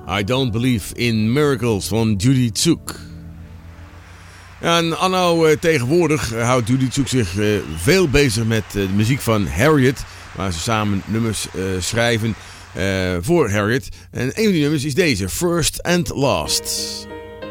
I Don't Believe in Miracles van Judy Tsuk. En anno tegenwoordig houdt Judy Tsuk zich veel bezig met de muziek van Harriet, waar ze samen nummers schrijven voor Harriet. En een van die nummers is deze, First and Last.